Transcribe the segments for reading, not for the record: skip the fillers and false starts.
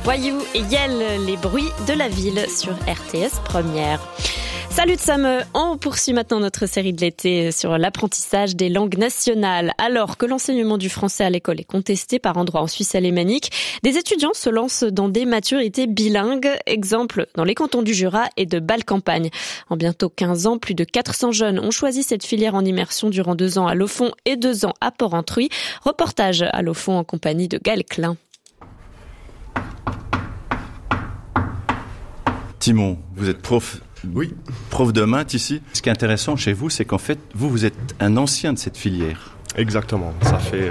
Voyou et Yel, les bruits de la ville sur RTS Première. Salut Sam, on poursuit maintenant notre série de l'été sur l'apprentissage des langues nationales. Alors que l'enseignement du français à l'école est contesté par endroits en Suisse alémanique, des étudiants se lancent dans des maturités bilingues. Exemple dans les cantons du Jura et de Bâle-Campagne. En bientôt 15 ans, plus de 400 jeunes ont choisi cette filière en immersion durant 2 ans à Lofond et 2 ans à Port-Entruy. Reportage à Lofond en compagnie de Gaël Klein. Timon, vous êtes prof. Oui. Prof de maths ici. Ce qui est intéressant chez vous, c'est qu'en fait, vous êtes un ancien de cette filière. Exactement. Ça fait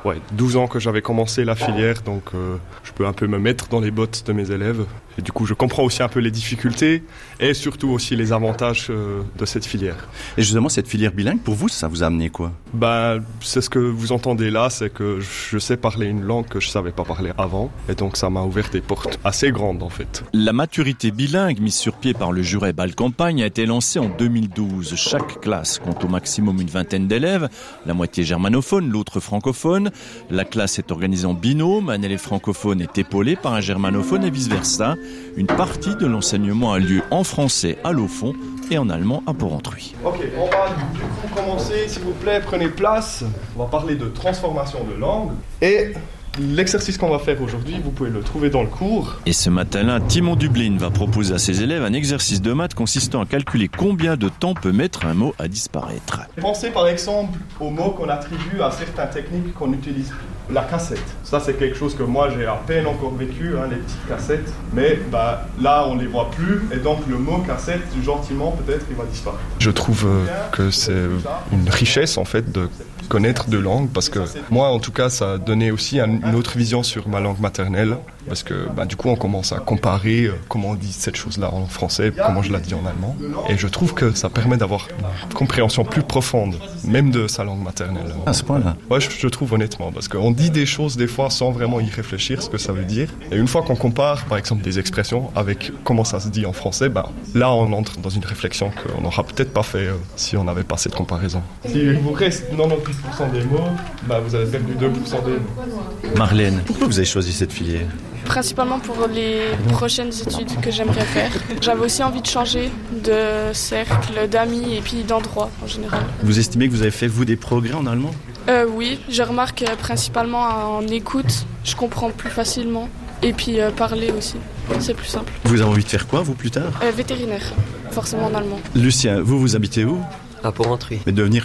12 ans que j'avais commencé la filière, donc je peux un peu me mettre dans les bottes de mes élèves. Et du coup, je comprends aussi un peu les difficultés et surtout aussi les avantages de cette filière. Et justement, cette filière bilingue, pour vous, ça vous a amené quoi ? C'est ce que vous entendez là, c'est que je sais parler une langue que je savais pas parler avant. Et donc, ça m'a ouvert des portes assez grandes, en fait. La maturité bilingue mise sur pied par le Jura et Bâle-Campagne a été lancée en 2012. Chaque classe compte au maximum une vingtaine d'élèves, la moitié germanophone, l'autre francophone. La classe est organisée en binôme, un élève francophone est épaulé par un germanophone et vice-versa. Une partie de l'enseignement a lieu en français à Lofond et en allemand à Port-Entruy. Ok, on va du coup commencer, s'il vous plaît, prenez place. On va parler de transformation de langue. Et l'exercice qu'on va faire aujourd'hui, vous pouvez le trouver dans le cours. Et ce matin-là, Timon Dublin va proposer à ses élèves un exercice de maths consistant à calculer combien de temps peut mettre un mot à disparaître. Pensez par exemple aux mots qu'on attribue à certaines techniques qu'on utilise plus. La cassette, ça c'est quelque chose que moi j'ai à peine encore vécu, les petites cassettes. Mais là on les voit plus et donc le mot cassette, gentiment peut-être, il va disparaître. Je trouve que c'est une richesse en fait de connaître deux langues parce que moi en tout cas ça a donné aussi une autre vision sur ma langue maternelle parce que du coup on commence à comparer comment on dit cette chose-là en français, comment je la dis en allemand et je trouve que ça permet d'avoir une compréhension plus profonde même de sa langue maternelle. À ce point-là ? Ouais, je trouve honnêtement parce qu'on dit des choses des fois sans vraiment y réfléchir ce que ça veut dire et une fois qu'on compare par exemple des expressions avec comment ça se dit en français, là on entre dans une réflexion qu'on n'aura peut-être pas fait si on n'avait pas cette comparaison. Si vous reste 98% des mots, vous avez perdu 2% des mots. Marlène, pourquoi vous avez choisi cette filière ? Principalement pour les prochaines études que j'aimerais faire. J'avais aussi envie de changer de cercle, d'amis et puis d'endroits en général. Vous estimez que vous avez fait, vous, des progrès en allemand ? Oui, je remarque principalement en écoute, je comprends plus facilement. Et puis parler aussi, c'est plus simple. Vous avez envie de faire quoi, vous, plus tard ? Vétérinaire, forcément en allemand. Lucien, vous habitez où ? À Port-Entruy. Mais devenir